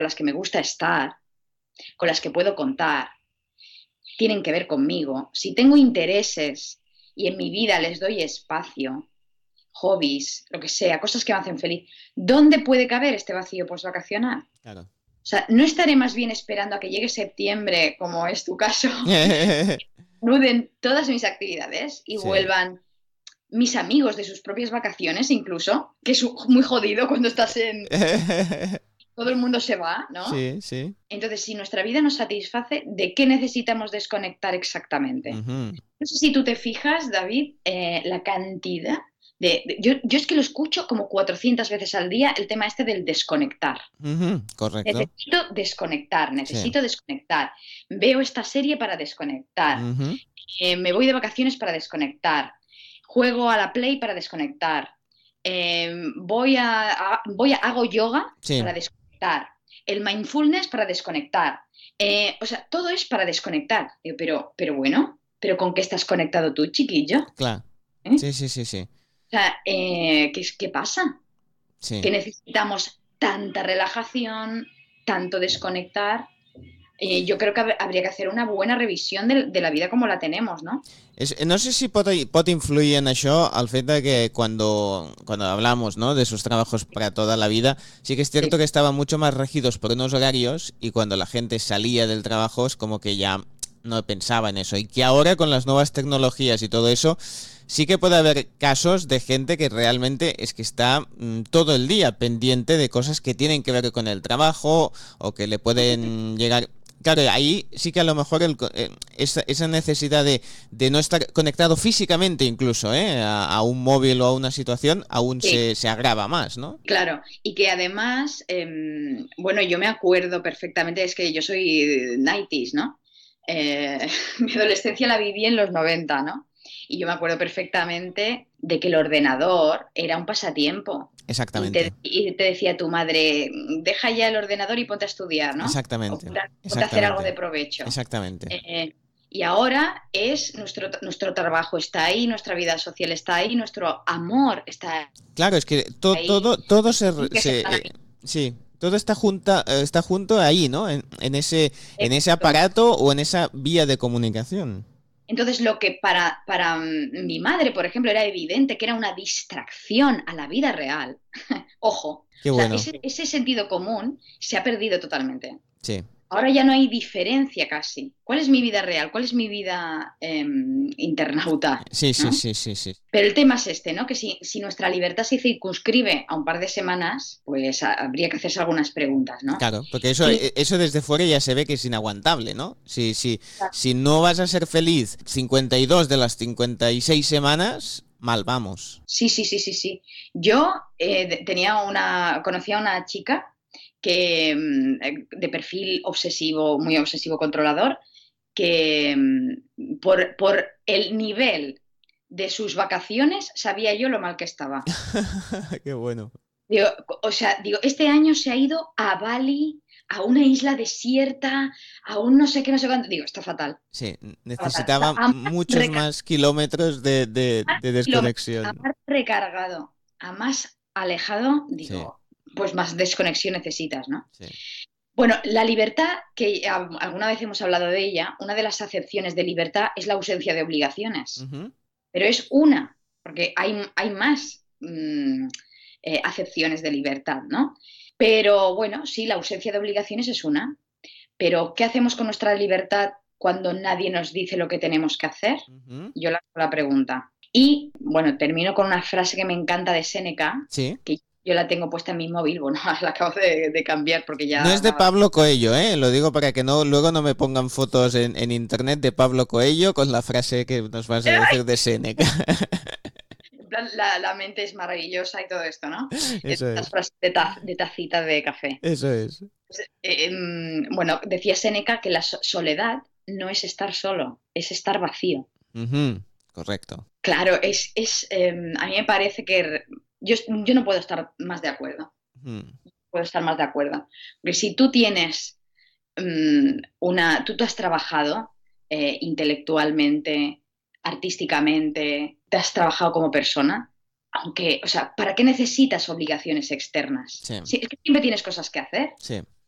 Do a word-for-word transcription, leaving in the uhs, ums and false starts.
con las que me gusta estar, con las que puedo contar, tienen que ver conmigo, si tengo intereses y en mi vida les doy espacio, hobbies, lo que sea, cosas que me hacen feliz, ¿dónde puede caber este vacío postvacacional? Claro. O sea, no estaré más bien esperando a que llegue septiembre, como es tu caso, nuden todas mis actividades y Sí. vuelvan mis amigos de sus propias vacaciones, incluso, que es muy jodido cuando estás en... Todo el mundo se va, ¿no? Sí, sí. Entonces, si nuestra vida nos satisface, ¿de qué necesitamos desconectar exactamente? Ujú, No sé si tú te fijas, David, eh, la cantidad de... de- yo, yo es que lo escucho como cuatrocientas veces al día, el tema este del desconectar. ujú, correcto. Necesito desconectar, Sí. necesito desconectar. Veo esta serie para desconectar. Ujú, Eh, me voy de vacaciones para desconectar. Juego a la Play para desconectar. Eh, voy a, a- voy a, hago yoga sí, para desconectar. El mindfulness para desconectar. Eh, o sea, todo es para desconectar. Digo, pero, pero bueno, ¿pero con qué estás conectado tú, chiquillo? claro. ¿Eh? Sí, sí, sí, sí. O sea, eh, ¿qué, qué pasa? Sí. Que necesitamos tanta relajación, tanto desconectar. Eh, yo creo que hab- habría que hacer una buena revisión de, de la vida como la tenemos, ¿no? És, no sé si pot, pot influir en això el fet de que cuando, cuando hablamos, ¿no?, de sus trabajos para toda la vida, sí que es Sí, cierto que estaban mucho más regidos por unos horarios y cuando la gente salía del trabajo es como que ya no pensaba en eso. Y que ahora con las nuevas tecnologías y todo eso, sí que puede haber casos de gente que realmente es que está mm, todo el día pendiente de cosas que tienen que ver con el trabajo o que le pueden llegar. Claro, ahí sí que a lo mejor el, eh, esa, esa, necesidad de, de, no estar conectado físicamente incluso ¿eh? a, a, un móvil o a una situación aún sí, se, se agrava más, ¿no? claro. Y que además, eh, bueno, yo me acuerdo perfectamente, es que yo soy noventa, ¿no? Eh, mi adolescencia la viví en los noventa, ¿no? Y yo me acuerdo perfectamente de que el ordenador era un pasatiempo. Y te, Exactamente. y te decía tu madre, deja ya el ordenador y ponte a estudiar, ¿no? O Exactamente. ponte a, ponte a hacer algo de Exactamente. provecho. Exactamente. Eh, y ahora es nuestro, nuestro trabajo está ahí, nuestra vida social está ahí, nuestro amor está Claro, es que to, ahí, todo, todo se, que se se están eh, ahí. sí, todo está junta, eh, está junto ahí, ¿no? En, en ese, en ese Exacto. aparato o en esa vía de comunicación. Entonces, lo que para, para mm, mi madre, por ejemplo, era evidente que era una distracción a la vida real, ojo, o Qué sea, bueno. ese, ese sentido común se ha perdido totalmente. Sí. Ahora ya no hay diferencia casi. ¿Cuál es mi vida real? ¿Cuál es mi vida eh, internauta? Sí, sí, ¿No? sí, sí, sí. Pero el tema es este, ¿no? Que si, si nuestra libertad se circunscribe a un par de semanas, pues a- habría que hacerse algunas preguntas, ¿no? Claro, porque eso, Y e- eso desde fuera ya se ve que es inaguantable, ¿no? Si, si, si no vas a ser feliz cincuenta y dos de las cincuenta y seis semanas, mal vamos. sí, sí, sí, sí, sí. Yo eh, de- tenía una, conocía a una chica que mm, eh, de perfil obsesivo, muy obsesivo controlador, que mm, por, por el nivel de sus vacaciones sabía yo lo mal que estaba. Qué bueno. Digo, o sea, digo, este año se ha ido a Bali, a una isla desierta, a un no sé qué, no sé cuánto. Digo, está fatal, Sí, está fatal. O sea, necesitaba a más muchos recargado, más kilómetros de, de, de a desconexión. más recargado, a más alejado, Sí, digo, pues más desconexión necesitas, ¿no? sí. Bueno, la libertad, que a- alguna vez hemos hablado de ella, una de las acepciones de libertad es la ausencia de obligaciones, Ujú. pero es una, porque hay, hay más mm, eh, acepciones de libertad, ¿no? Pero bueno, sí, la ausencia de obligaciones es una, pero ¿qué hacemos con nuestra libertad cuando nadie nos dice lo que tenemos que hacer? Ujú. Yo la, la pregunta. Y bueno, termino con una frase que me encanta de Séneca, Sí. que yo la tengo puesta en mi móvil, bueno, la acabo de, de cambiar porque No ya es de daba. Pablo Coello, ¿eh? Lo digo para que no luego no me pongan fotos en, en internet de Pablo Coello con la frase que nos vas a decir de Séneca. En plan, la, la mente es maravillosa y todo esto, ¿no? Eso Estas es. frases de, taz- de tacita de café. Eso es. Pues, eh, em, bueno, decía Séneca que la so- soledad no es estar solo, es estar vacío. Ujú, correcto. Claro, es, es em, a mí me parece que re- yo, yo no puedo estar más de acuerdo, Ujú, puedo estar más de acuerdo. Porque si tú tienes mm, una, tú, tú has trabajado eh, intelectualmente, artísticamente, te has trabajado como persona, aunque, o sea, ¿para qué necesitas obligaciones externas? sí, Sí, es que siempre tienes cosas que hacer. sí.